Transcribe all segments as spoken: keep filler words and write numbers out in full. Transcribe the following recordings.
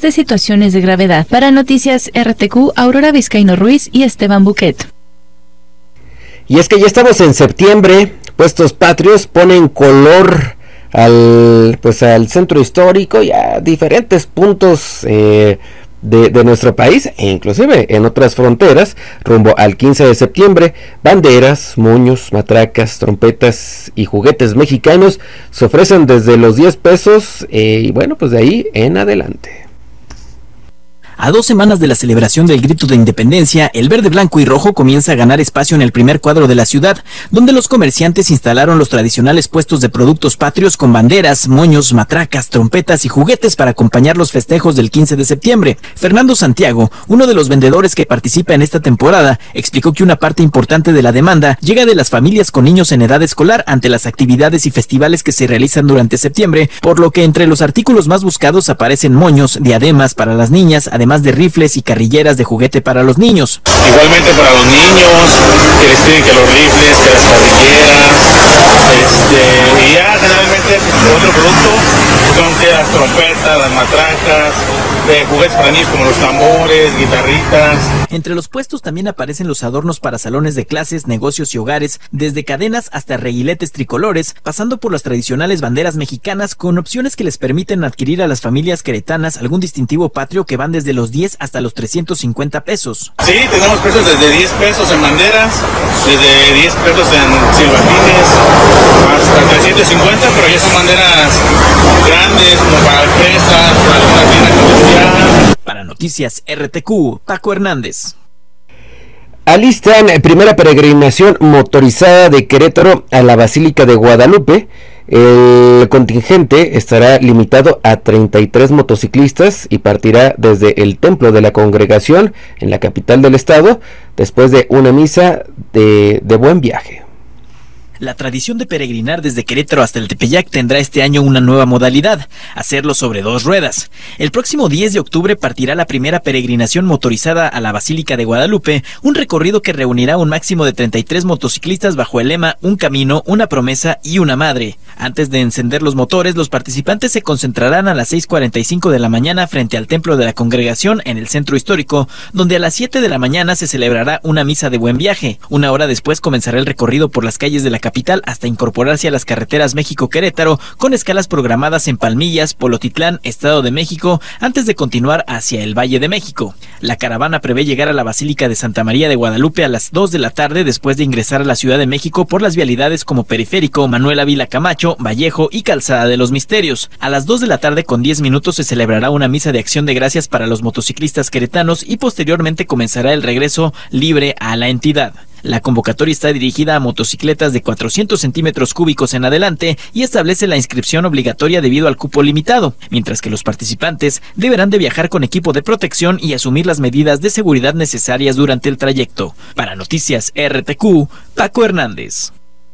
de situaciones de gravedad. Para Noticias R T Q, Aurora Vizcaíno Ruiz y Esteban Buquet. Y es que ya estamos en septiembre, puestos patrios ponen color al pues al centro histórico y a diferentes puntos eh, de, de nuestro país e inclusive en otras fronteras rumbo al quince de septiembre. Banderas, moños, matracas, trompetas y juguetes mexicanos se ofrecen desde los diez pesos eh, y bueno, pues de ahí en adelante. A dos semanas de la celebración del Grito de Independencia, el verde, blanco y rojo comienza a ganar espacio en el primer cuadro de la ciudad, donde los comerciantes instalaron los tradicionales puestos de productos patrios con banderas, moños, matracas, trompetas y juguetes para acompañar los festejos del quince de septiembre. Fernando Santiago, uno de los vendedores que participa en esta temporada, explicó que una parte importante de la demanda llega de las familias con niños en edad escolar ante las actividades y festivales que se realizan durante septiembre, por lo que entre los artículos más buscados aparecen moños, diademas para las niñas, además además de rifles y carrilleras de juguete para los niños. Igualmente para los niños, que les piden que los rifles, que las carrilleras, este, y ya generalmente otro producto son que las trompetas, las matracas, de juguetes para niños como los tambores, guitarritas. Entre los puestos también aparecen los adornos para salones de clases, negocios y hogares, desde cadenas hasta reguiletes tricolores, pasando por las tradicionales banderas mexicanas con opciones que les permiten adquirir a las familias queretanas algún distintivo patrio que van desde los diez hasta los trescientos cincuenta pesos. Sí, tenemos precios desde diez pesos en banderas, desde diez pesos en silbatines, hasta trescientos cincuenta, pero ya son banderas grandes como para empresas, para alguna tienda comercial. Para Noticias R T Q, Paco Hernández. Alistan primera peregrinación motorizada de Querétaro a la Basílica de Guadalupe. El contingente estará limitado a treinta y tres motociclistas y partirá desde el Templo de la Congregación en la capital del estado después de una misa de, de buen viaje. La tradición de peregrinar desde Querétaro hasta el Tepeyac tendrá este año una nueva modalidad, hacerlo sobre dos ruedas. El próximo diez de octubre partirá la primera peregrinación motorizada a la Basílica de Guadalupe, un recorrido que reunirá un máximo de treinta y tres motociclistas bajo el lema Un camino, una promesa y una madre. Antes de encender los motores, los participantes se concentrarán a las seis cuarenta y cinco de la mañana frente al Templo de la Congregación en el centro histórico, donde a las siete de la mañana se celebrará una misa de buen viaje. Una hora después comenzará el recorrido por las calles de la capital hasta incorporarse a las carreteras México-Querétaro, con escalas programadas en Palmillas, Polotitlán, Estado de México, antes de continuar hacia el Valle de México. La caravana prevé llegar a la Basílica de Santa María de Guadalupe a las dos de la tarde después de ingresar a la Ciudad de México por las vialidades como Periférico, Manuel Ávila Camacho, Vallejo y Calzada de los Misterios. A las dos de la tarde con diez minutos se celebrará una misa de acción de gracias para los motociclistas queretanos y posteriormente comenzará el regreso libre a la entidad. La convocatoria está dirigida a motocicletas de cuatrocientos centímetros cúbicos en adelante y establece la inscripción obligatoria debido al cupo limitado, mientras que los participantes deberán de viajar con equipo de protección y asumir las medidas de seguridad necesarias durante el trayecto. Para Noticias R T Q, Paco Hernández.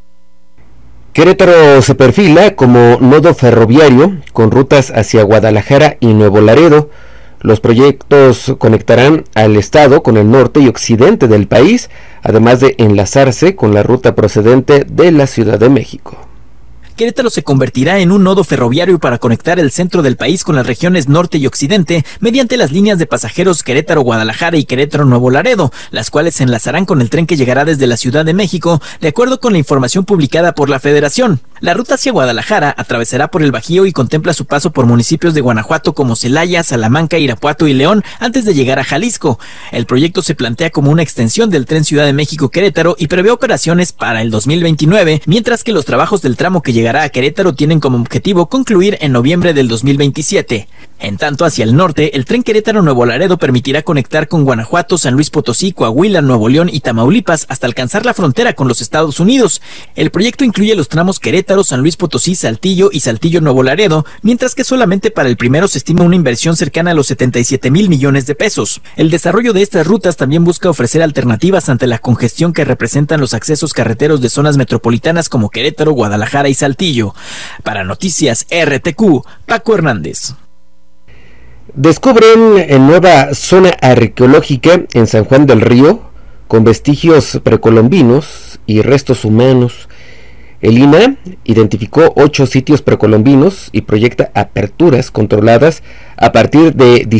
Querétaro se perfila como nodo ferroviario con rutas hacia Guadalajara y Nuevo Laredo. Los proyectos conectarán al estado con el norte y occidente del país, además de enlazarse con la ruta procedente de la Ciudad de México. Querétaro se convertirá en un nodo ferroviario para conectar el centro del país con las regiones norte y occidente mediante las líneas de pasajeros Querétaro-Guadalajara y Querétaro-Nuevo Laredo, las cuales se enlazarán con el tren que llegará desde la Ciudad de México, de acuerdo con la información publicada por la Federación. La ruta hacia Guadalajara atravesará por el Bajío y contempla su paso por municipios de Guanajuato como Celaya, Salamanca, Irapuato y León antes de llegar a Jalisco. El proyecto se plantea como una extensión del tren Ciudad de México-Querétaro y prevé operaciones para el dos mil veintinueve, mientras que los trabajos del tramo que llegará a Querétaro tienen como objetivo concluir en noviembre del dos mil veintisiete. En tanto, hacia el norte, el tren Querétaro-Nuevo Laredo permitirá conectar con Guanajuato, San Luis Potosí, Coahuila, Nuevo León y Tamaulipas hasta alcanzar la frontera con los Estados Unidos. El proyecto incluye los tramos Querétaro, San Luis Potosí, Saltillo y Saltillo-Nuevo Laredo, mientras que solamente para el primero se estima una inversión cercana a los setenta y siete mil millones de pesos. El desarrollo de estas rutas también busca ofrecer alternativas ante la congestión que representan los accesos carreteros de zonas metropolitanas como Querétaro, Guadalajara y Saltillo. Para Noticias R T Q, Paco Hernández. Descubren en nueva zona arqueológica en San Juan del Río con vestigios precolombinos y restos humanos. El I N A identificó ocho sitios precolombinos y proyecta aperturas controladas a partir de